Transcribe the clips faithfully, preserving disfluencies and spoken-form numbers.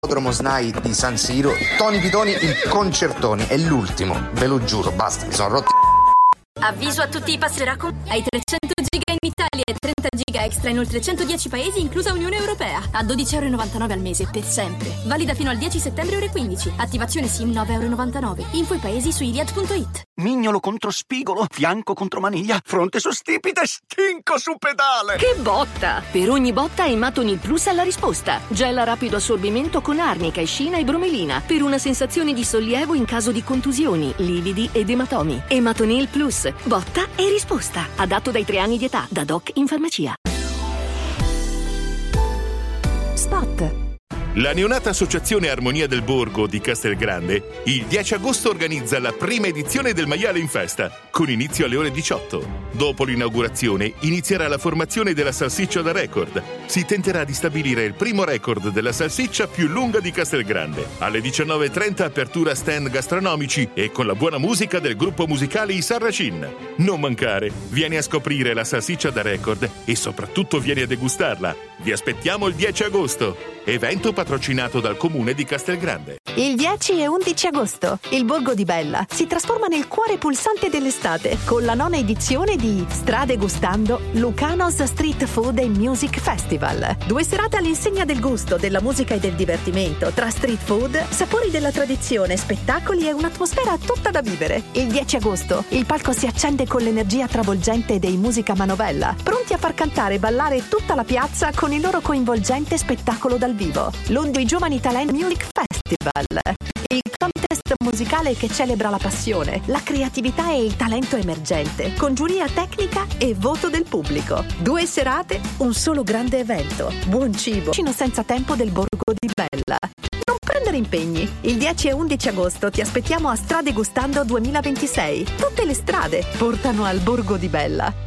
Ippodromo Snai di San Siro, Tony Pitoni il concertone, è l'ultimo, ve lo giuro, basta, mi sono rotti. Avviso a tutti i passeracom. Hai trecento giga in Italia e trenta giga extra in oltre centodieci paesi, inclusa Unione Europea. A dodici virgola novantanove euro al mese, per sempre. Valida fino al dieci settembre ore quindici. Attivazione SIM nove virgola novantanove euro. Info i paesi su iliad punto it. Mignolo contro spigolo, fianco contro maniglia, fronte su stipite, stinco su pedale. Che botta! Per ogni botta Ematonil Plus ha la risposta. Gel a rapido assorbimento con arnica, escina e bromelina per una sensazione di sollievo in caso di contusioni, lividi ed ematomi. Ematonil Plus. Botta e risposta. Adatto dai tre anni di età. Da Doc in farmacia. Spot. La neonata Associazione Armonia del Borgo di Castelgrande il dieci agosto organizza la prima edizione del Maiale in Festa, con inizio alle ore diciotto. Dopo l'inaugurazione inizierà la formazione della salsiccia da record. Si tenterà di stabilire il primo record della salsiccia più lunga di Castelgrande. Alle diciannove e trenta apertura stand gastronomici e con la buona musica del gruppo musicale I Sarracin. Non mancare, vieni a scoprire la salsiccia da record e soprattutto vieni a degustarla. Vi aspettiamo il dieci agosto. Evento patrocinato dal Comune di Castelgrande. Il dieci e undici agosto, il Borgo di Bella si trasforma nel cuore pulsante dell'estate con la nona edizione di Strade Gustando Lucanos Street Food and Music Festival. Due serate all'insegna del gusto, della musica e del divertimento, tra street food, sapori della tradizione, spettacoli e un'atmosfera tutta da vivere. Il dieci agosto, il palco si accende con l'energia travolgente dei Musica Manovella, pronti a far cantare e ballare tutta la piazza con il loro coinvolgente spettacolo dal vivo. L'Ondo i Giovani Talent Music Festival, il contest musicale che celebra la passione, la creatività e il talento emergente, con giuria tecnica e voto del pubblico. Due serate, un solo grande evento. Buon cibo, vicino senza tempo del Borgo di Bella. Non prendere impegni. Il dieci e undici agosto ti aspettiamo a Strade Gustando duemilaventisei. Tutte le strade portano al Borgo di Bella.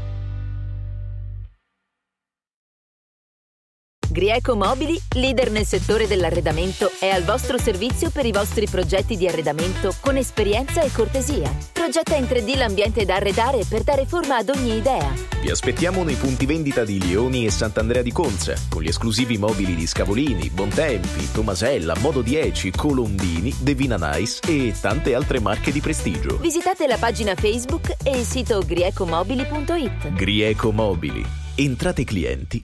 Grieco Mobili, leader nel settore dell'arredamento, è al vostro servizio per i vostri progetti di arredamento con esperienza e cortesia. Progetta in tre D l'ambiente da arredare per dare forma ad ogni idea. Vi aspettiamo nei punti vendita di Lioni e Sant'Andrea di Conza, con gli esclusivi mobili di Scavolini, Bontempi, Tomasella, Modo dieci, Colombini, Devina Nice e tante altre marche di prestigio. Visitate la pagina Facebook e il sito grieco mobili punto it. Grieco Mobili. Entrate clienti